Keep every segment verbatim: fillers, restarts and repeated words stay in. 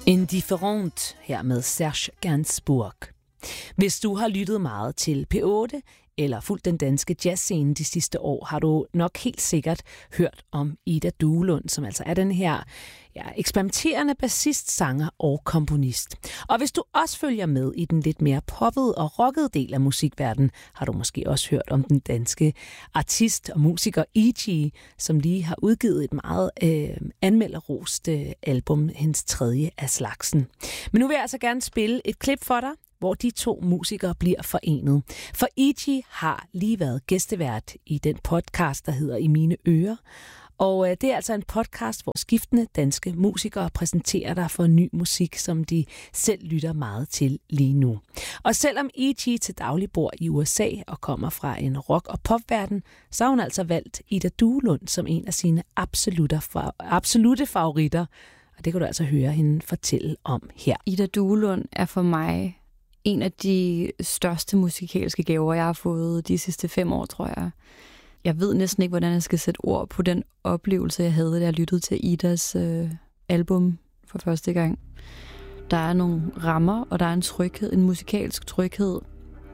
Indifferent her med Serge Gainsbourg. Hvis du har lyttet meget til P otte eller fulgt den danske jazzscene de sidste år, har du nok helt sikkert hørt om Ida Duelund, som altså er den her ja, eksperimenterende bassist, sanger og komponist. Og hvis du også følger med i den lidt mere poppede og rockede del af musikverdenen, har du måske også hørt om den danske artist og musiker E G, som lige har udgivet et meget øh, anmelderrost øh, album, hendes tredje af slagsen. Men nu vil jeg altså gerne spille et klip for dig, hvor de to musikere bliver forenet. For E G har lige været gæstevært i den podcast, der hedder I mine ører. Og det er altså en podcast, hvor skiftende danske musikere præsenterer dig for ny musik, som de selv lytter meget til lige nu. Og selvom E G til daglig bor i U S A og kommer fra en rock- og popverden, så har hun altså valgt Ida Duelund som en af sine absolutte, absolutte favoritter. Og det kan du altså høre hende fortælle om her. Ida Duelund er for mig en af de største musikalske gaver, jeg har fået de sidste fem år, tror jeg. Jeg ved næsten ikke, hvordan jeg skal sætte ord på den oplevelse, jeg havde, da jeg lyttede til Idas øh, album for første gang. Der er nogle rammer, og der er en tryghed, en musikalsk tryghed.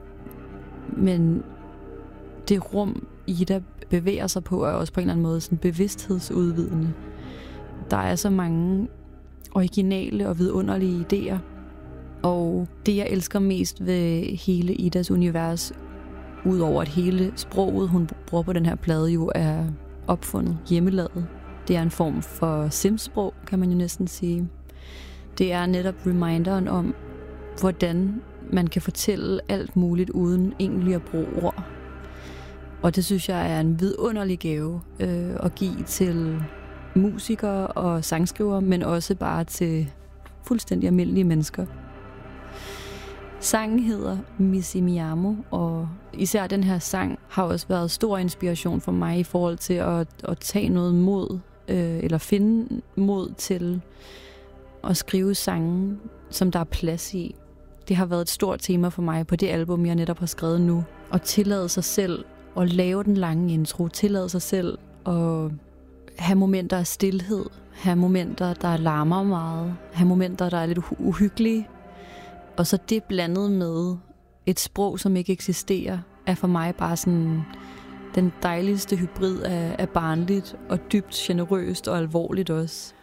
Men det rum, Ida bevæger sig på, er også på en eller anden måde sådan bevidsthedsudvidende. Der er så mange originale og vidunderlige idéer. Og det, jeg elsker mest ved hele Idas univers, udover at hele sproget, hun bruger på den her plade, jo er opfundet, hjemmelavet. Det er en form for simsprog, kan man jo næsten sige. Det er netop reminderen om, hvordan man kan fortælle alt muligt uden egentlig at bruge ord. Og det synes jeg er en vidunderlig gave øh, at give til musikere og sangskrivere, men også bare til fuldstændig almindelige mennesker. Sangen hedder Missy Mi Amo, og især den her sang har også været stor inspiration for mig i forhold til at, at tage noget mod, øh, eller finde mod til at skrive sange, som der er plads i. Det har været et stort tema for mig på det album, jeg netop har skrevet nu. At tillade sig selv at lave den lange intro, tillade sig selv at have momenter af stilhed, have momenter, der larmer meget, have momenter, der er lidt uhyggelige. Og så det blandet med et sprog, som ikke eksisterer, er for mig bare sådan den dejligste hybrid af, af barnligt og dybt generøst og alvorligt også.